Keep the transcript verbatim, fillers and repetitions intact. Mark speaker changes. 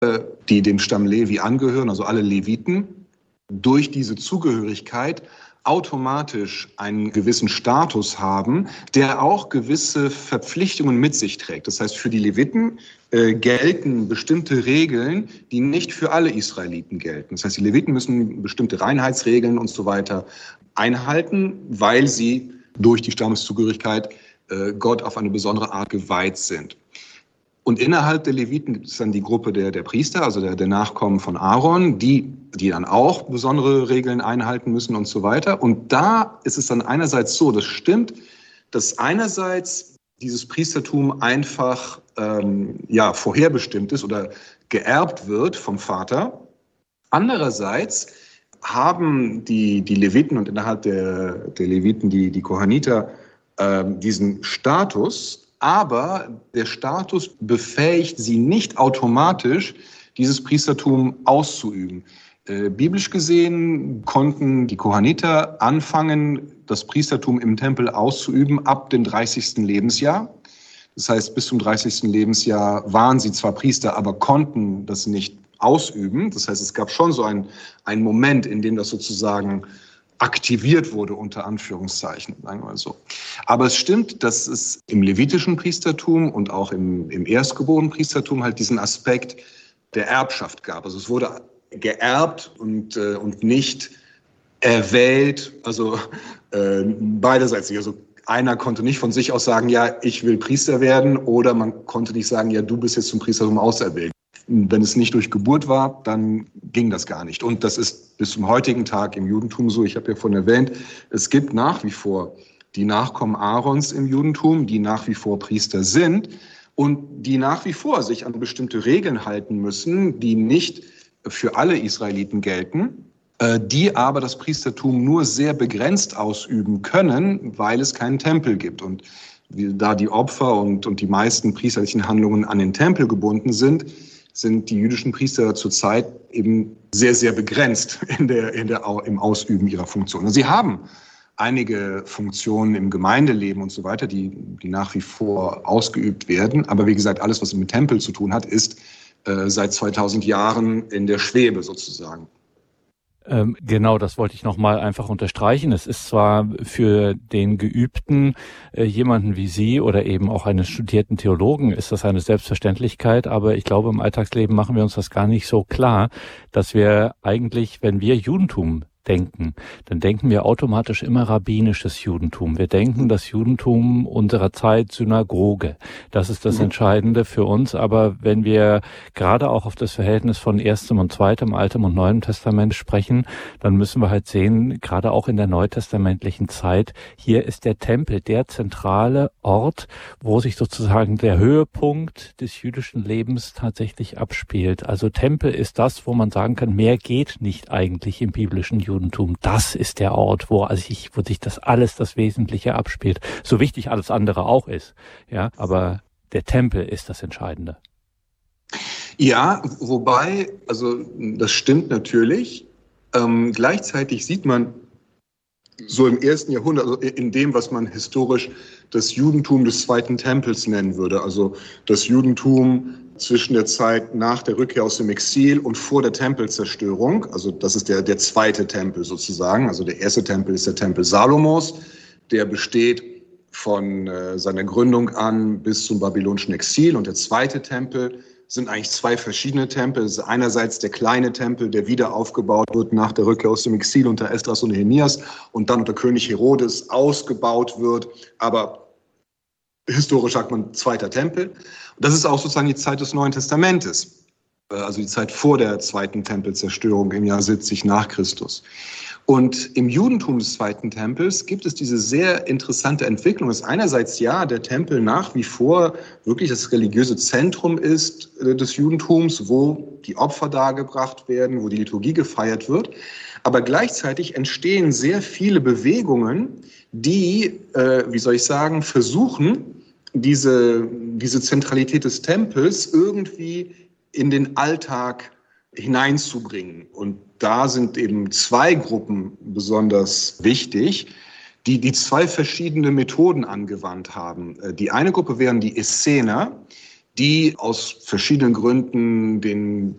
Speaker 1: die dem Stamm Levi angehören, also alle Leviten, durch diese Zugehörigkeit automatisch einen gewissen Status haben, der auch gewisse Verpflichtungen mit sich trägt. Das heißt, für die Leviten äh, gelten bestimmte Regeln, die nicht für alle Israeliten gelten. Das heißt, die Leviten müssen bestimmte Reinheitsregeln und so weiter einhalten, weil sie durch die Stammeszugehörigkeit äh, Gott auf eine besondere Art geweiht sind. Und innerhalb der Leviten gibt es dann die Gruppe der, der Priester, also der, der Nachkommen von Aaron, die, die dann auch besondere Regeln einhalten müssen und so weiter. Und da ist es dann einerseits so, das stimmt, dass einerseits dieses Priestertum einfach ähm, ja, vorherbestimmt ist oder geerbt wird vom Vater. Andererseits haben die, die Leviten und innerhalb der, der Leviten die, die Kohaniter äh, diesen Status. Aber der Status befähigt sie nicht automatisch, dieses Priestertum auszuüben. Äh, biblisch gesehen konnten die Kohaniter anfangen, das Priestertum im Tempel auszuüben ab dem dreißigsten Lebensjahr. Das heißt, bis zum dreißigsten Lebensjahr waren sie zwar Priester, aber konnten das nicht ausüben. Das heißt, es gab schon so einen, einen Moment, in dem das sozusagen aktiviert wurde, unter Anführungszeichen, sagen wir mal so. Aber es stimmt, dass es im levitischen Priestertum und auch im, im erstgeborenen Priestertum halt diesen Aspekt der Erbschaft gab. Also es wurde geerbt und, äh, und nicht erwählt, also äh, beiderseits. Also einer konnte nicht von sich aus sagen, ja, ich will Priester werden, oder man konnte nicht sagen, ja, du bist jetzt zum Priestertum auserwählt. Wenn es nicht durch Geburt war, dann ging das gar nicht. Und das ist bis zum heutigen Tag im Judentum so. Ich habe ja vorhin erwähnt, es gibt nach wie vor die Nachkommen Aarons im Judentum, die nach wie vor Priester sind und die nach wie vor sich an bestimmte Regeln halten müssen, die nicht für alle Israeliten gelten, die aber das Priestertum nur sehr begrenzt ausüben können, weil es keinen Tempel gibt. Und da die Opfer und, und die meisten priesterlichen Handlungen an den Tempel gebunden sind, sind die jüdischen Priester zurzeit eben sehr, sehr begrenzt in der, in der, im Ausüben ihrer Funktion. Sie haben einige Funktionen im Gemeindeleben und so weiter, die, die nach wie vor ausgeübt werden. Aber wie gesagt, alles, was mit dem Tempel zu tun hat, ist äh, seit zweitausend Jahren in der Schwebe sozusagen.
Speaker 2: Ähm, genau, das wollte ich nochmal einfach unterstreichen. Es ist zwar für den Geübten, äh, jemanden wie Sie oder eben auch einen studierten Theologen, ist das eine Selbstverständlichkeit, aber ich glaube, im Alltagsleben machen wir uns das gar nicht so klar, dass wir eigentlich, wenn wir Judentum denken, dann denken wir automatisch immer rabbinisches Judentum. Wir denken das Judentum unserer Zeit Synagoge. Das ist das Entscheidende für uns. Aber wenn wir gerade auch auf das Verhältnis von Erstem und Zweitem, Altem und Neuem Testament sprechen, dann müssen wir halt sehen, gerade auch in der neutestamentlichen Zeit, hier ist der Tempel der zentrale Ort, wo sich sozusagen der Höhepunkt des jüdischen Lebens tatsächlich abspielt. Also Tempel ist das, wo man sagen kann, mehr geht nicht eigentlich im biblischen Judentum. Judentum, das ist der Ort, wo, also ich, wo sich das alles, das Wesentliche abspielt. So wichtig alles andere auch ist, ja, aber der Tempel ist das Entscheidende.
Speaker 1: Ja, wobei, also das stimmt natürlich. Ähm, gleichzeitig sieht man so im ersten Jahrhundert, also in dem, was man historisch das Judentum des Zweiten Tempels nennen würde, also das Judentum zwischen der Zeit nach der Rückkehr aus dem Exil und vor der Tempelzerstörung. Also das ist der, der zweite Tempel sozusagen. Also der erste Tempel ist der Tempel Salomos. Der besteht von äh, seiner Gründung an bis zum babylonischen Exil. Und der zweite Tempel sind eigentlich zwei verschiedene Tempel. Es ist einerseits der kleine Tempel, der wieder aufgebaut wird nach der Rückkehr aus dem Exil unter Esdras und Nehemias und dann unter König Herodes ausgebaut wird. Aber historisch sagt man zweiter Tempel. Und das ist auch sozusagen die Zeit des Neuen Testamentes, also die Zeit vor der zweiten Tempelzerstörung im Jahr siebzig nach Christus. Und im Judentum des zweiten Tempels gibt es diese sehr interessante Entwicklung, dass einerseits ja der Tempel nach wie vor wirklich das religiöse Zentrum ist des Judentums, wo die Opfer dargebracht werden, wo die Liturgie gefeiert wird, aber gleichzeitig entstehen sehr viele Bewegungen, die, äh, wie soll ich sagen, versuchen, diese, diese Zentralität des Tempels irgendwie in den Alltag hineinzubringen. Und da sind eben zwei Gruppen besonders wichtig, die, die zwei verschiedene Methoden angewandt haben. Die eine Gruppe wären die Essener, die aus verschiedenen Gründen den